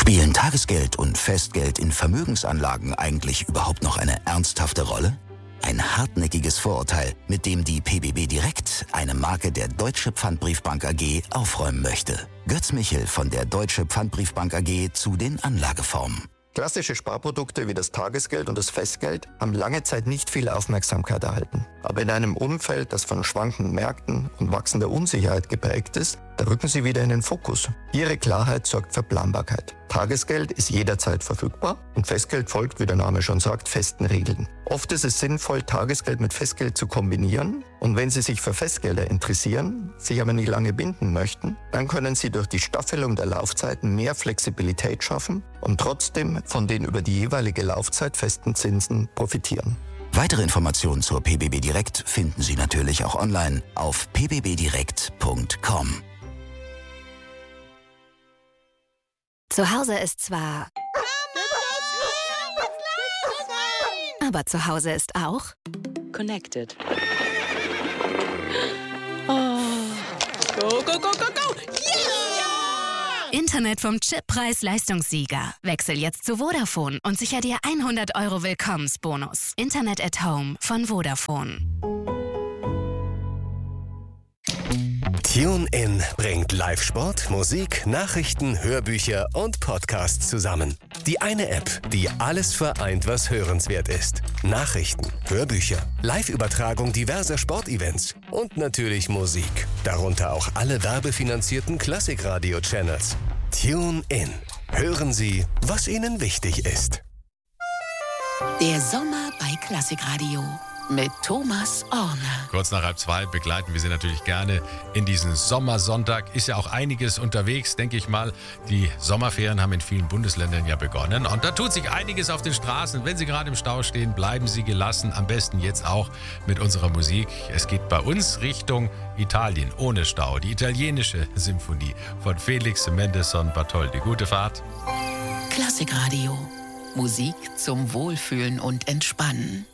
Spielen Tagesgeld und Festgeld in Vermögensanlagen eigentlich überhaupt noch eine ernsthafte Rolle? Ein hartnäckiges Vorurteil, mit dem die PBB Direkt, eine Marke der Deutsche Pfandbriefbank AG, aufräumen möchte. Götz Michel von der Deutsche Pfandbriefbank AG zu den Anlageformen. Klassische Sparprodukte wie das Tagesgeld und das Festgeld haben lange Zeit nicht viel Aufmerksamkeit erhalten. Aber in einem Umfeld, das von schwankenden Märkten und wachsender Unsicherheit geprägt ist, da rücken sie wieder in den Fokus. Ihre Klarheit sorgt für Planbarkeit. Tagesgeld ist jederzeit verfügbar und Festgeld folgt, wie der Name schon sagt, festen Regeln. Oft ist es sinnvoll, Tagesgeld mit Festgeld zu kombinieren. Und wenn Sie sich für Festgelder interessieren, sich aber nicht lange binden möchten, dann können Sie durch die Staffelung der Laufzeiten mehr Flexibilität schaffen und trotzdem von den über die jeweilige Laufzeit festen Zinsen profitieren. Weitere Informationen zur PBB Direkt finden Sie natürlich auch online auf pbbdirekt.com. Zu Hause ist zwar... Aber zu Hause ist auch... Connected. Oh. Go, go, go, go, go! Yeah! Internet vom Chip Preis-Leistungssieger. Wechsel jetzt zu Vodafone und sicher dir 100 € Willkommensbonus. Internet at Home von Vodafone. TuneIn bringt Live-Sport, Musik, Nachrichten, Hörbücher und Podcasts zusammen. Die eine App, die alles vereint, was hörenswert ist. Nachrichten, Hörbücher, Live-Übertragung diverser Sportevents und natürlich Musik. Darunter auch alle werbefinanzierten Klassikradio-Channels. TuneIn. Hören Sie, was Ihnen wichtig ist. Der Sommer bei Klassikradio. Mit Thomas Orner. Kurz nach 1:30 begleiten wir Sie natürlich gerne in diesen Sommersonntag. Ist ja auch einiges unterwegs, denke ich mal. Die Sommerferien haben in vielen Bundesländern ja begonnen. Und da tut sich einiges auf den Straßen. Wenn Sie gerade im Stau stehen, bleiben Sie gelassen. Am besten jetzt auch mit unserer Musik. Es geht bei uns Richtung Italien ohne Stau. Die italienische Symphonie von Felix Mendelssohn Bartholdy. Gute Fahrt. Klassikradio. Musik zum Wohlfühlen und Entspannen.